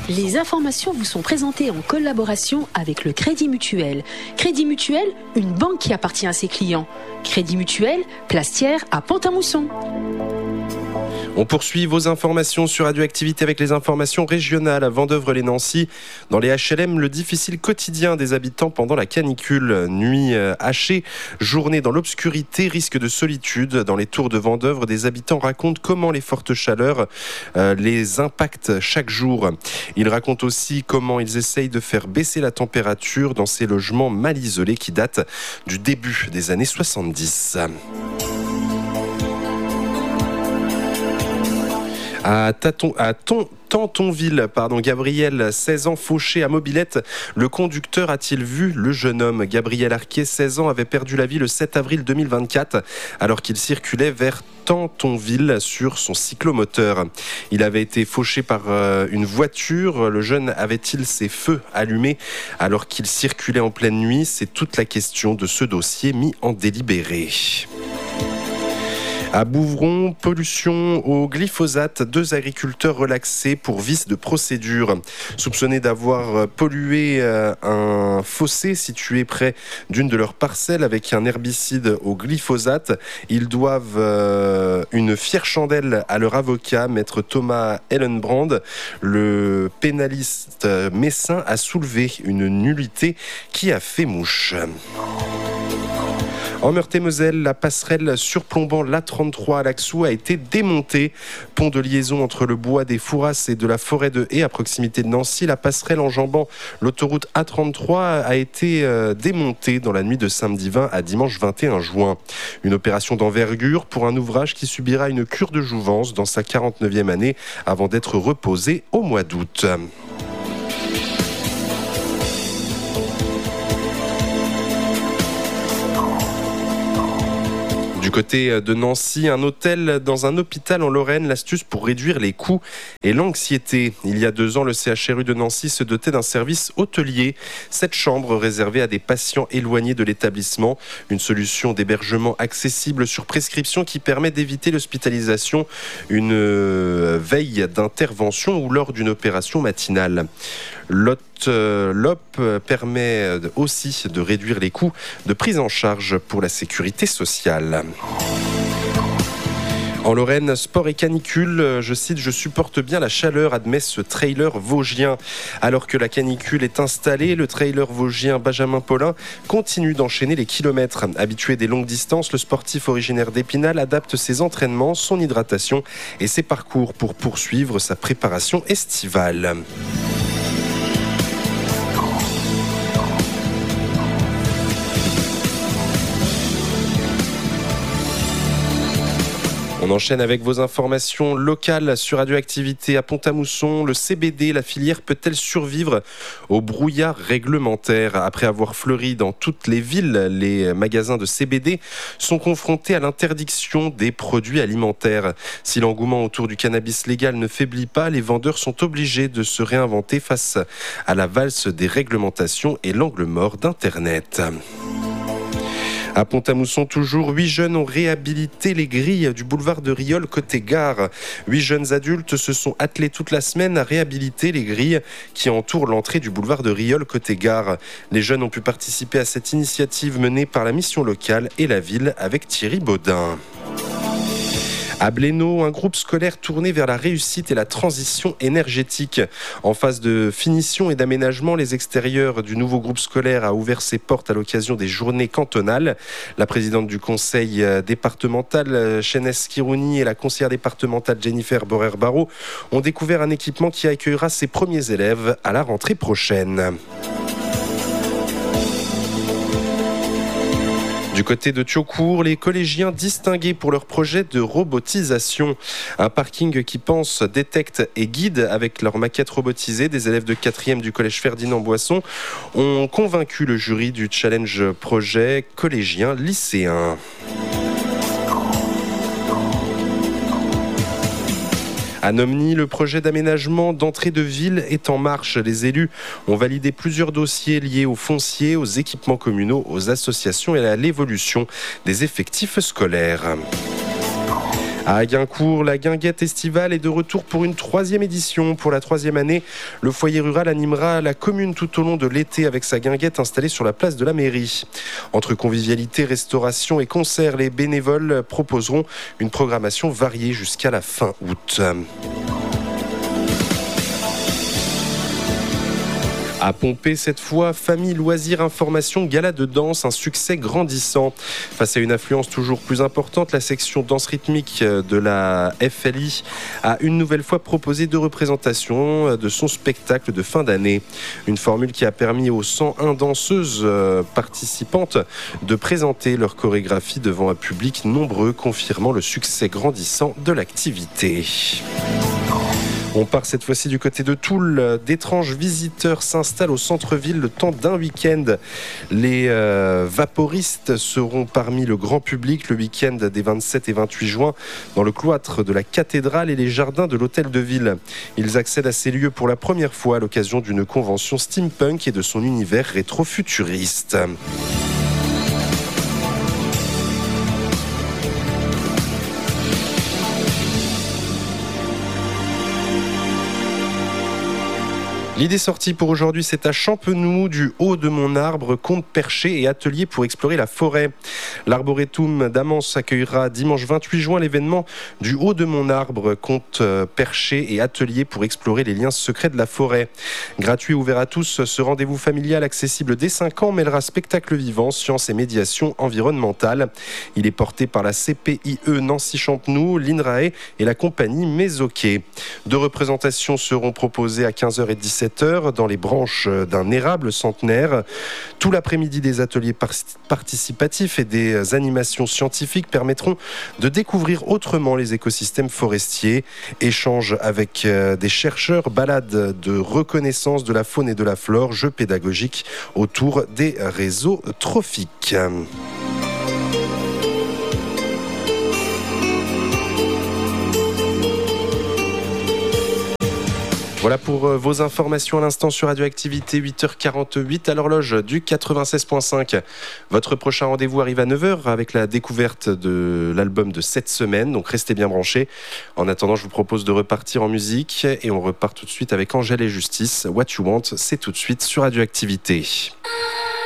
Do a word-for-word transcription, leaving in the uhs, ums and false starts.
Les informations vous sont présentées en collaboration avec le Crédit Mutuel. Crédit Mutuel, une banque qui appartient à ses clients. Crédit Mutuel, place Thiers à Pont-à-Mousson. On poursuit vos informations sur Radioactivité avec les informations régionales à Vendeuvre-les-Nancy. Dans les H L M, le difficile quotidien des habitants pendant la canicule. Nuit hachée, journée dans l'obscurité, risque de solitude. Dans les tours de Vendeuvre, des habitants racontent comment les fortes chaleurs euh, les impactent chaque jour. Ils racontent aussi comment ils essayent de faire baisser la température dans ces logements mal isolés qui datent du début des années soixante-dix. À, Taton, à ton, Tantonville, pardon, Gabriel, seize ans, fauché à mobilette. Le conducteur a-t-il vu le jeune homme ? Gabriel Arquet, seize ans, avait perdu la vie le sept avril deux mille vingt-quatre alors qu'il circulait vers Tantonville sur son cyclomoteur. Il avait été fauché par euh, une voiture. Le jeune avait-il ses feux allumés alors qu'il circulait en pleine nuit ? C'est toute la question de ce dossier mis en délibéré. À Bouvron, pollution au glyphosate, deux agriculteurs relaxés pour vice de procédure. Soupçonnés d'avoir pollué un fossé situé près d'une de leurs parcelles avec un herbicide au glyphosate, ils doivent une fière chandelle à leur avocat, maître Thomas Ellenbrand. Le pénaliste messin a soulevé une nullité qui a fait mouche. En Meurthe-et-Moselle, la passerelle surplombant l'A trente-trois à Laxou a été démontée. Pont de liaison entre le bois des Fourrasses et de la forêt de Haye à proximité de Nancy, la passerelle enjambant l'autoroute A trente-trois a été euh, démontée dans la nuit de samedi vingt à dimanche vingt et un juin. Une opération d'envergure pour un ouvrage qui subira une cure de jouvence dans sa quarante-neuvième année avant d'être reposé au mois d'août. Du côté de Nancy, un hôtel dans un hôpital en Lorraine, l'astuce pour réduire les coûts et l'anxiété. Il y a deux ans, le C H R U de Nancy se dotait d'un service hôtelier. Cette chambre réservée à des patients éloignés de l'établissement. Une solution d'hébergement accessible sur prescription qui permet d'éviter l'hospitalisation, une veille d'intervention ou lors d'une opération matinale. L'O P permet aussi de réduire les coûts de prise en charge pour la sécurité sociale. En Lorraine, sport et canicule, je cite, je supporte bien la chaleur, admet ce trailer vosgien. Alors que la canicule est installée, le trailer vosgien Benjamin Paulin continue d'enchaîner les kilomètres. Habitué des longues distances, le sportif originaire d'Épinal adapte ses entraînements, son hydratation et ses parcours pour poursuivre sa préparation estivale. On enchaîne avec vos informations locales sur Radioactivité à Pont-à-Mousson. Le C B D, la filière peut-elle survivre au brouillard réglementaire ? Après avoir fleuri dans toutes les villes, les magasins de C B D sont confrontés à l'interdiction des produits alimentaires. Si l'engouement autour du cannabis légal ne faiblit pas, les vendeurs sont obligés de se réinventer face à la valse des réglementations et l'angle mort d'Internet. À Pont-à-Mousson, toujours, huit jeunes ont réhabilité les grilles du boulevard de Rieul côté gare. Huit jeunes adultes se sont attelés toute la semaine à réhabiliter les grilles qui entourent l'entrée du boulevard de Rieul côté gare. Les jeunes ont pu participer à cette initiative menée par la mission locale et la ville avec Thierry Baudin. À Blénaud, un groupe scolaire tourné vers la réussite et la transition énergétique. En phase de finition et d'aménagement, les extérieurs du nouveau groupe scolaire a ouvert ses portes à l'occasion des journées cantonales. La présidente du conseil départemental, Chénès Kirouni, et la conseillère départementale Jennifer Borer-Barrault ont découvert un équipement qui accueillera ses premiers élèves à la rentrée prochaine. Du côté de Thiaucourt, les collégiens distingués pour leur projet de robotisation. Un parking qui pense, détecte et guide avec leur maquette robotisée. Des élèves de quatrième du collège Ferdinand Boisson ont convaincu le jury du challenge projet collégien lycéen. À Nomny, le projet d'aménagement d'entrée de ville est en marche. Les élus ont validé plusieurs dossiers liés aux fonciers, aux équipements communaux, aux associations et à l'évolution des effectifs scolaires. À Guincourt, la guinguette estivale est de retour pour une troisième édition. Pour la troisième année, le foyer rural animera la commune tout au long de l'été avec sa guinguette installée sur la place de la mairie. Entre convivialité, restauration et concerts, les bénévoles proposeront une programmation variée jusqu'à la fin août. À Pompée, cette fois, famille, loisirs, information, gala de danse, un succès grandissant. Face à une affluence toujours plus importante, la section danse rythmique de la F L I a une nouvelle fois proposé deux représentations de son spectacle de fin d'année. Une formule qui a permis aux cent un danseuses participantes de présenter leur chorégraphie devant un public nombreux, confirmant le succès grandissant de l'activité. On part cette fois-ci du côté de Toul. D'étranges visiteurs s'installent au centre-ville le temps d'un week-end. Les euh, vaporistes seront parmi le grand public le week-end des vingt-sept et vingt-huit juin dans le cloître de la cathédrale et les jardins de l'hôtel de ville. Ils accèdent à ces lieux pour la première fois à l'occasion d'une convention steampunk et de son univers rétro-futuriste. L'idée sortie pour aujourd'hui, c'est à Champenoux, du haut de mon arbre, compte perché et atelier pour explorer la forêt. L'arboretum d'Amance accueillera dimanche vingt-huit juin l'événement du haut de mon arbre, compte perché et atelier pour explorer les liens secrets de la forêt. Gratuit, ouvert à tous, ce rendez-vous familial accessible dès cinq ans mêlera spectacle vivant, sciences et médiation environnementale. Il est porté par la C P I E Nancy-Champenoux, l'I N R A E et la compagnie Mézoquet. Deux représentations seront proposées à quinze heures et dix-sept heures dans les branches d'un érable centenaire. Tout l'après-midi, des ateliers participatifs et des animations scientifiques permettront de découvrir autrement les écosystèmes forestiers. Échanges avec des chercheurs, balades de reconnaissance de la faune et de la flore, jeux pédagogiques autour des réseaux trophiques. Voilà pour vos informations à l'instant sur Radioactivité, huit heures quarante-huit à l'horloge du quatre-vingt-seize virgule cinq. Votre prochain rendez-vous arrive à neuf heures avec la découverte de l'album de cette semaine, donc restez bien branchés. En attendant, je vous propose de repartir en musique et on repart tout de suite avec Angèle et Justice. What You Want, c'est tout de suite sur Radioactivité.